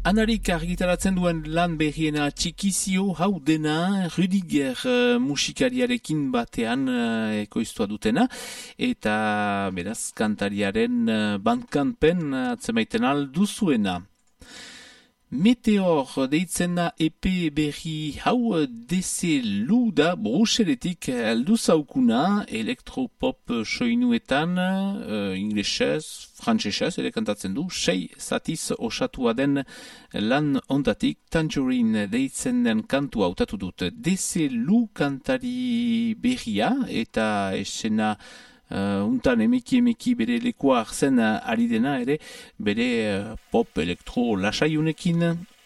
Anarik argitaratzen duen lan berriena txikizio hau dena Rüdiger musikariarekin batean ekoiztua dutena eta beraz kantariaren Bandcampen atzemaiten alduzuena. Meteor deitzen da EP berri hau DC da Bruseletik heldu zaukuna elektropop soinuetan inglesez, frantsesez ere kantatzen du, 6 zatiz osatua den lan ondatik Tangerine deitzen den kantua hautatu dut. DC kantari berria eta esena untan emeki bere lekua arzen ari dena ere bere pop elektro lasaiunekin.